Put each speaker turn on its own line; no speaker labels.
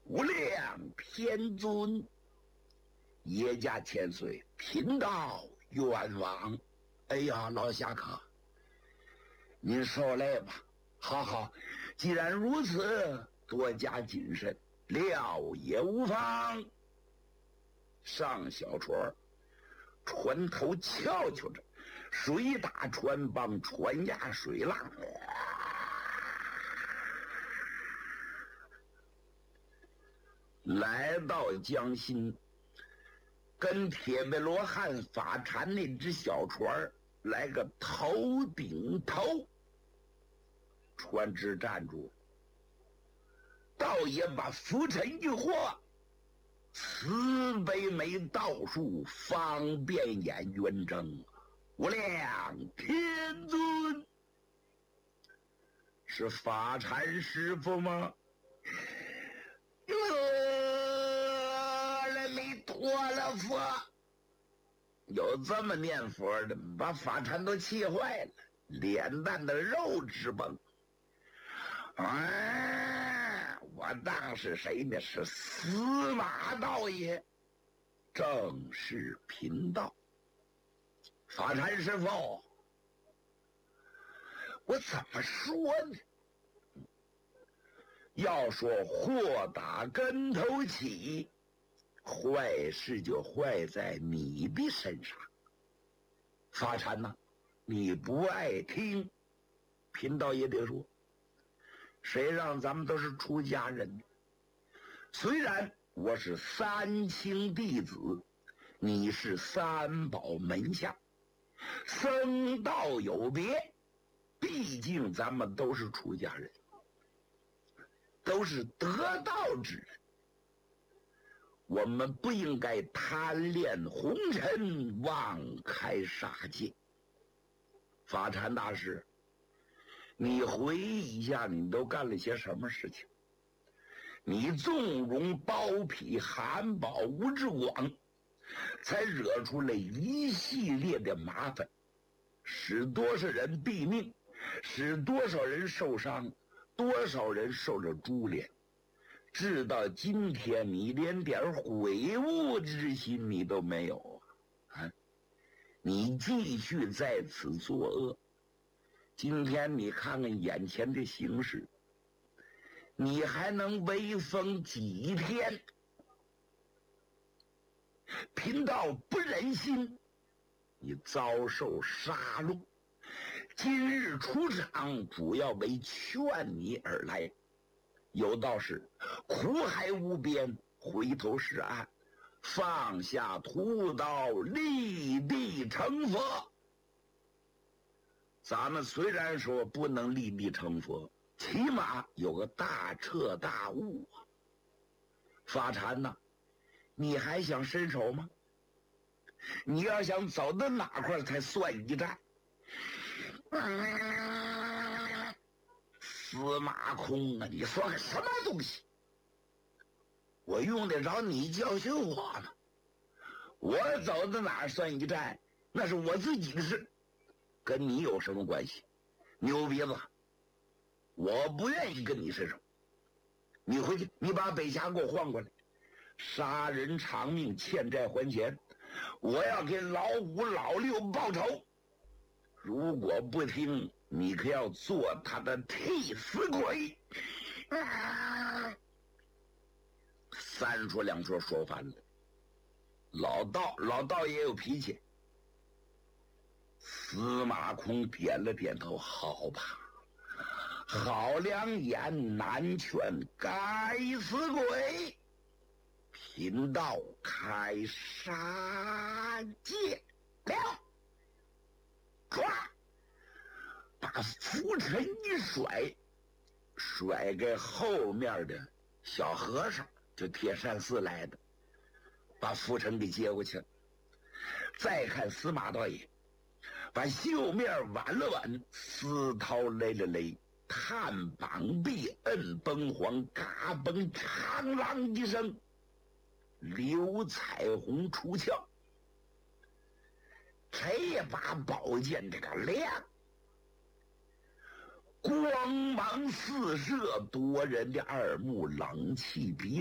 无量天尊，耶驾千岁，贫道冤枉。哎呀，老侠客，您受累吧。好好，既然如此，多加谨慎，料也无妨。上小船，船头翘翘着，水打船帮，船压水浪。来到江心，跟铁背罗汉法禅那只小船来个头顶头，船只站住，道爷把浮尘一和，慈悲眉道术，方便眼圆睁。无量天尊，是法禅师傅吗？阿弥陀佛，有这么念佛的，把法禅都气坏了，脸蛋的肉直蹦。我当是谁呢？是司马道爷，正是贫道。法禅师傅，我怎么说呢？要说祸打跟头起，坏事就坏在你的身上。法禅呐，你不爱听，贫道也得说，谁让咱们都是出家人？虽然我是三清弟子，你是三宝门下，僧道有别，毕竟咱们都是出家人，都是得道之人，我们不应该贪恋红尘，妄开杀戒。法禅大师，你回忆一下，你都干了些什么事情？你纵容包庇韩宝、吴志广，才惹出了一系列的麻烦，使多少人毙命，使多少人受伤，多少人受着株连。直到今天，你连点悔悟之心你都没有啊！你继续在此作恶。今天你看看眼前的形势，你还能威风几天？贫道不忍心你遭受杀戮，今日出场主要为劝你而来。有道是苦海无边，回头是岸，放下屠刀，立地成佛。咱们虽然说不能立地成佛，起码有个大彻大悟啊。法禅呐，你还想伸手吗？你要想走到哪块才算一战？司马空啊，你说个什么东西？我用得着你教训我吗？我走到哪算一战，那是我自己的事，跟你有什么关系？牛鼻子，我不愿意跟你伸手。你回去，你把北峡给我换过来。杀人偿命，欠债还钱，我要给老五老六报仇。如果不听，你可要做他的替死鬼！三说两说说完了，老道也有脾气。司马空点了点头，好吧，好良言难劝，该死鬼！贫道开杀戒了。唰，把浮尘一甩给后面的小和尚，就铁扇寺来的，把浮尘给接过去了。再看司马道爷，把袖面挽了挽，丝绦勒了勒，探膀臂，摁崩黄，嘎嘣长啷一声，刘彩虹出鞘。这把宝剑这个亮，光芒四射，夺人的耳目，冷气逼人。